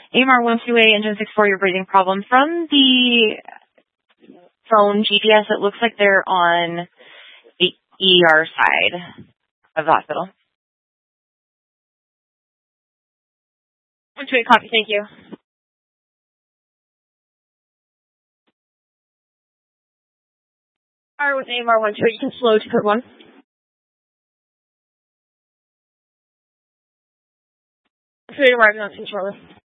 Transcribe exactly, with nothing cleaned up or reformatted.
A M R one two eight, engine six four, your breathing problem. From the phone G P S, it looks like they're on the E R side of the hospital. one two eight, copy, thank you. All right, with A M R one two eight, you can slow to code one. Arriving on scene shortly.